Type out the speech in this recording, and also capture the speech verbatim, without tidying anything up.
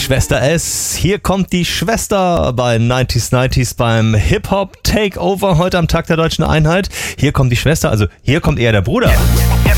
Schwester S. Hier kommt die Schwester bei neunzig neunzig beim Hip-Hop Takeover heute am Tag der Deutschen Einheit. Hier kommt die Schwester, also hier kommt eher der Bruder.